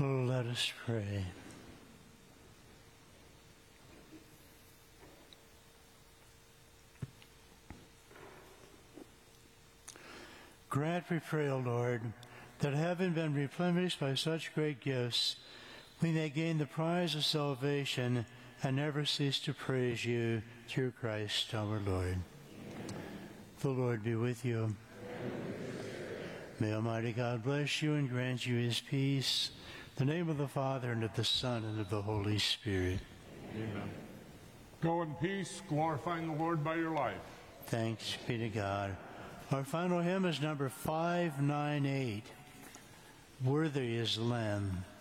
Let us pray. Grant, we pray, O Lord, that having been replenished by such great gifts, we may gain the prize of salvation and never cease to praise you through Christ our Lord. The Lord be with you. May Almighty God bless you and grant you his peace. In the name of the Father, and of the Son, and of the Holy Spirit. Amen. Go in peace, glorifying the Lord by your life. Thanks be to God. Our final hymn is number 598, Worthy is the Lamb.